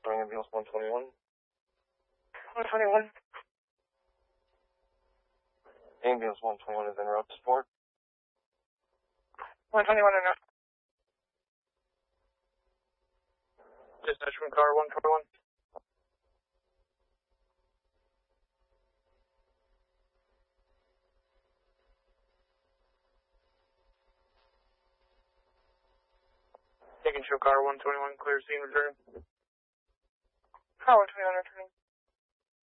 Ambulance 121. 121. Ambulance 121 is en route to support. 121 en route. Dispatch from car 121. Taking show car 121, clear scene, return. Car 121 returning.